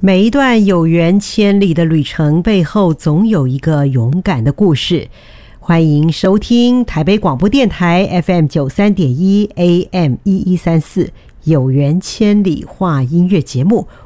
每一段有缘千里的旅程背后，总有一个勇敢的故事。欢迎收听台北广播电台 FM 93.1 AM 1134有缘千里话音乐节目，